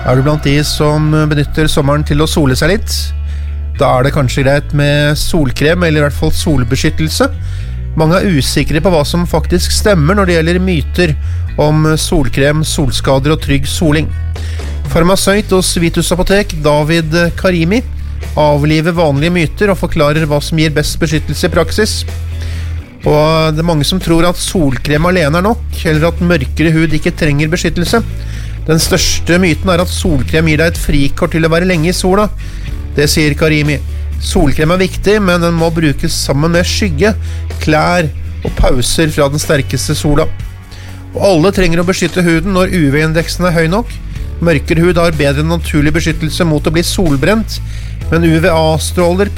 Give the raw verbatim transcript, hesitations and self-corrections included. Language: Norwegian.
Er du blant de som benytter sommeren til å sole seg litt? Da er det kanskje greit med solkrem, eller i hvert fall solbeskyttelse. Mange er usikre på hva som faktisk stemmer når det gjelder myter om solkrem, solskader og trygg soling. Farmasøyt hos Vitus Apotek, David Karimi, avliver vanlige myter og forklarer hva som gir best beskyttelse i praksis. Og det er mange som tror at solkrem alene er nok, eller at mørkere hud ikke trenger beskyttelse. Den største myten er at solkrem gir deg et frikort til å være lenge i sola. Det sier Karimi. Solkrem er viktig, men den må brukes sammen med skygge, klær og pauser fra den sterkeste sola. Og alle trenger å beskytte huden når U V-indeksen er høy nok. Mørkere hud har bedre naturlig beskyttelse mot å bli solbrent, men U V A-stråler